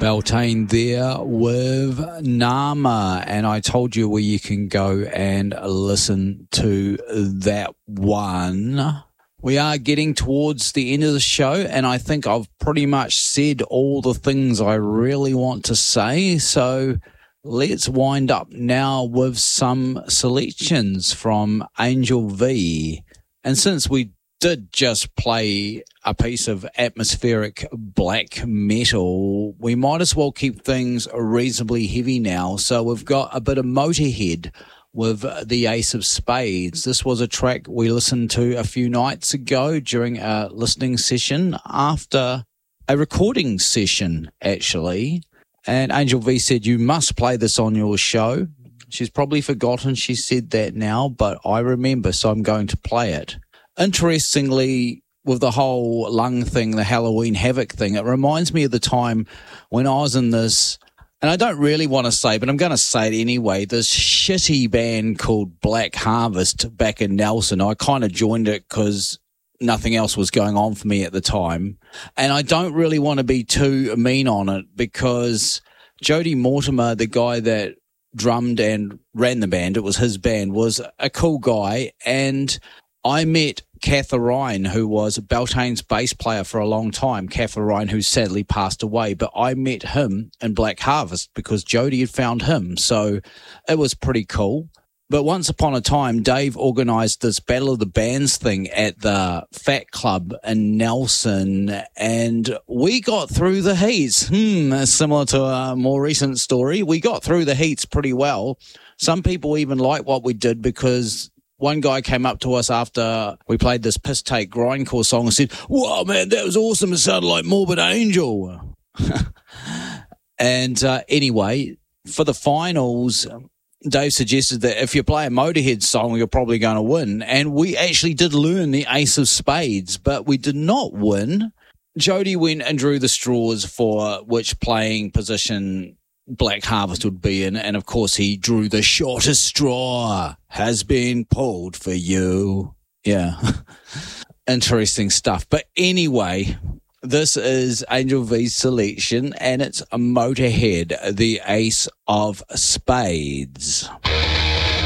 Beltane there with Nama, and I told you where you can go and listen to that one. We are getting towards the end of the show, and I think I've pretty much said all the things I really want to say, so let's wind up now with some selections from Angel V. And since we did just play a piece of atmospheric black metal, we might as well keep things reasonably heavy now. So we've got a bit of Motorhead with the Ace of Spades. This was a track we listened to a few nights ago during a listening session after a recording session, actually. And Angel V said, you must play this on your show. She's probably forgotten she said that now, but I remember, so I'm going to play it. Interestingly, with the whole lung thing, the Halloween Havoc thing, it reminds me of the time when I was in this, and I don't really want to say, but I'm going to say it anyway, this shitty band called Black Harvest back in Nelson. I kind of joined it because nothing else was going on for me at the time. And I don't really want to be too mean on it because Jody Mortimer, the guy that drummed and ran the band, it was his band, was a cool guy. And I met Katha Ryan, who was Beltane's bass player for a long time, Katha Ryan, who sadly passed away. But I met him in Black Harvest because Jody had found him. So it was pretty cool. But once upon a time, Dave organised this Battle of the Bands thing at the Fat Club in Nelson, and we got through the heats. Similar to a more recent story. We got through the heats pretty well. Some people even liked what we did because one guy came up to us after we played this Piss Take Grindcore song and said, "Wow, man, that was awesome. It sounded like Morbid Angel." And anyway, for the finals, Dave suggested that if you play a Motorhead song, you're probably going to win. And we actually did learn the Ace of Spades, but we did not win. Jody went and drew the straws for which playing position Black Harvest would be in, and of course he drew the shortest straw has been pulled for you. Yeah. Interesting stuff. But anyway, this is Angel V's selection, and it's a Motorhead, the Ace of Spades.